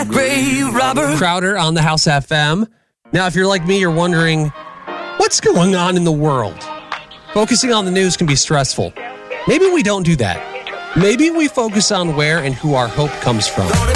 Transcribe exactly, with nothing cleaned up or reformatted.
that grave robber. Crowder on the House F M. Now, if you're like me, you're wondering, what's going on in the world? Focusing on the news can be stressful. Maybe we don't do that. Maybe we focus on where and who our hope comes from.